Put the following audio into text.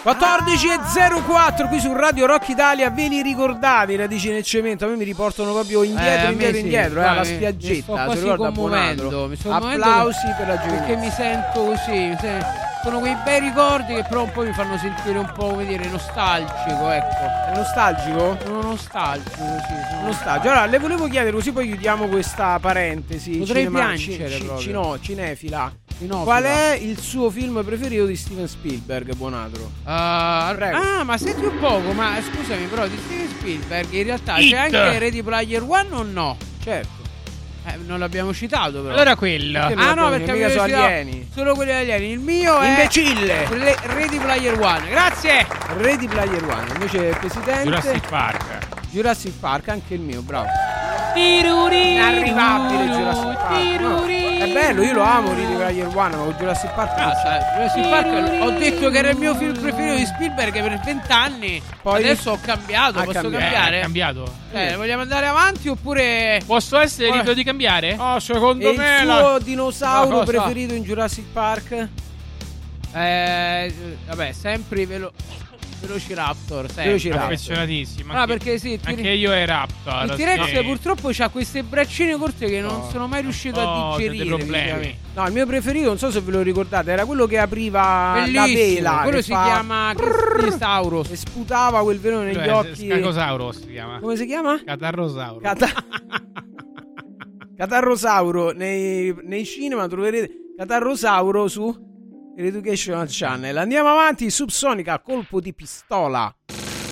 14.04 qui su Radio Rock Italia. Ve li ricordate i Radici nel cemento? A me mi riportano proprio indietro, alla spiaggetta. Mi sto quasi commuovendo. Applausi per la giovinezza. Perché mi sento così, sono quei bei ricordi che però un po' mi fanno sentire un po', come dire, nostalgico, ecco. È nostalgico? Sono nostalgico, sì. Nostalgico. Allora, le volevo chiedere, così poi chiudiamo questa parentesi. Potrei piangere proprio. Cinefila. Qual è il suo film preferito di Steven Spielberg, Buonatro? Prego. Ma senti un poco, ma scusami, però di Steven Spielberg in realtà c'è anche Ready Player One o no? Certo. Non l'abbiamo citato però. Allora quello. No, perché mica sono alieni. Solo quelli alieni. Il mio Imbecille. è Ready Player One. Grazie. Ready Player One. Invece il presidente Jurassic Park, anche il mio, bravo. Inarrivabile Jurassic Park. No, è bello, io lo amo Ready Player One, ma con Jurassic Park Jurassic Park ho detto che era il mio film preferito di Spielberg per 20 anni. Poi adesso ho cambiato. Posso cambiare? È cambiato. Vogliamo andare avanti oppure posso essere libero di cambiare? Oh, secondo me il suo dinosauro preferito in Jurassic Park? Vabbè, sempre Velociraptor, affezionatissimo. Perché sì, anche io e Raptor. Il T-Rex purtroppo c'ha queste braccine corte che non sono mai riuscito a digerire. Dei problemi. No, il mio preferito, non so se ve lo ricordate, era quello che apriva la vela. Quello si chiama Cristisaurus. E sputava quel velo negli occhi. Scacosaurus si chiama. Come si chiama? Catarrosauro. Catarrosauro nei cinema troverete Catarrosauro su Educational Channel. Andiamo avanti. Subsonica, colpo di pistola.